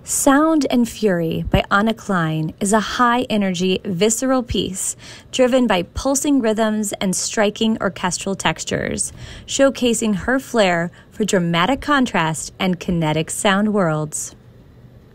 Sound and Fury by Anna Klein is a high-energy, visceral piece driven by pulsing rhythms and striking orchestral textures, showcasing her flair for dramatic contrast and kinetic sound worlds.